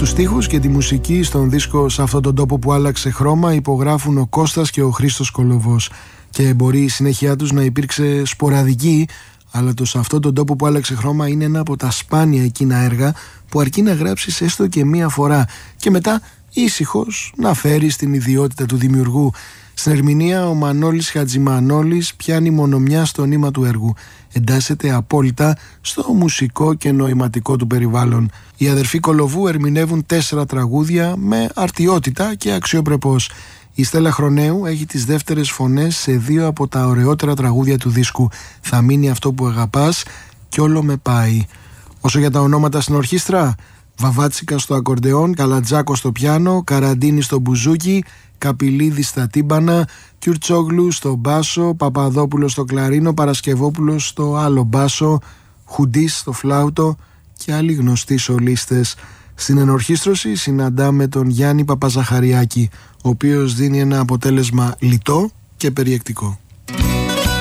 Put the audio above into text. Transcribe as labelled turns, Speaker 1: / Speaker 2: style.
Speaker 1: Τους στίχους και τη μουσική στον δίσκο «Σε αυτόν τον τόπο που άλλαξε χρώμα» υπογράφουν ο Κώστας και ο Χρήστος Κολοβός, και μπορεί η συνέχεια τους να υπήρξε σποραδική, αλλά το «Σε αυτόν τον τόπο που άλλαξε χρώμα» είναι ένα από τα σπάνια εκείνα έργα που αρκεί να γράψεις έστω και μία φορά και μετά ήσυχος να φέρεις την ιδιότητα του δημιουργού. Στην ερμηνεία ο Μανώλης Χατζημανόλης πιάνει μονομιά στο νήμα του έργου. Εντάσσεται απόλυτα στο μουσικό και νοηματικό του περιβάλλον. Οι αδερφοί Κολοβού ερμηνεύουν 4 τραγούδια με αρτιότητα και αξιοπρεπώς. Η Στέλλα Χρονέου έχει τις δεύτερες φωνές σε 2 από τα ωραιότερα τραγούδια του δίσκου, «Θα μείνει αυτό που αγαπάς» και «Όλο με πάει». Όσο για τα ονόματα στην ορχήστρα, Βαβάτσικα στο ακορντεόν, Καλατζάκο στο πιάνο, Καραντίνη στο μπουζούκι, Καπηλίδη στα τύμπανα, Κιουρτσόγλου στο μπάσο, Παπαδόπουλο στο κλαρίνο, Παρασκευόπουλο στο άλλο μπάσο, Χουντής στο φλάουτο και άλλοι γνωστοί σολίστες. Στην ενορχήστρωση συναντάμε τον Γιάννη Παπαζαχαριάκη, ο οποίος δίνει ένα αποτέλεσμα λιτό και περιεκτικό.